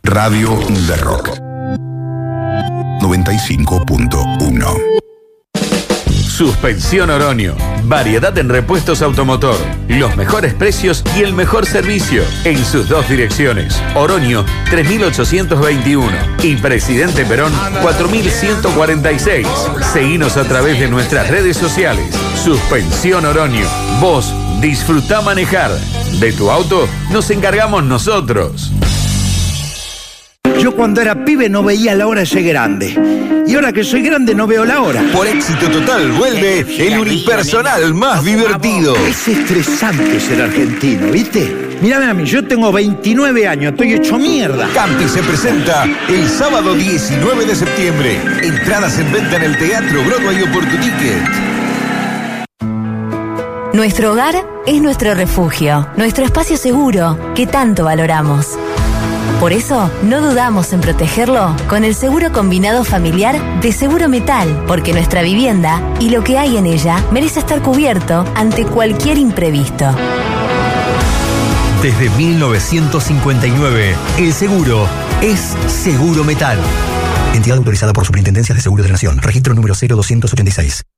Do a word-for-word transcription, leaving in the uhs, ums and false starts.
Radio de Rock noventa y cinco punto uno. Suspensión Oroño. Variedad en repuestos automotor. Los mejores precios y el mejor servicio. En sus dos direcciones. Oroño tres mil ochocientos veintiuno y Presidente Perón cuatro mil ciento cuarenta y seis. Seguinos a través de nuestras redes sociales. Suspensión Oroño. Vos disfrutá manejar. De tu auto nos encargamos nosotros. Yo cuando era pibe no veía la hora de ser grande. Y ahora que soy grande no veo la hora. Por Éxito Total vuelve el unipersonal más divertido. Es estresante ser argentino, ¿viste? Mírame a mí, yo tengo veintinueve años, estoy hecho mierda. Campi se presenta el sábado diecinueve de septiembre. Entradas en venta en el Teatro Broadway o por tu ticket. Nuestro hogar es nuestro refugio, nuestro espacio seguro que tanto valoramos. Por eso, no dudamos en protegerlo con el seguro combinado familiar de Seguro Metal, porque nuestra vivienda y lo que hay en ella merece estar cubierto ante cualquier imprevisto. Desde mil novecientos cincuenta y nueve, el seguro es Seguro Metal. Entidad autorizada por Superintendencia de Seguros de la Nación. Registro número cero doscientos ochenta y seis.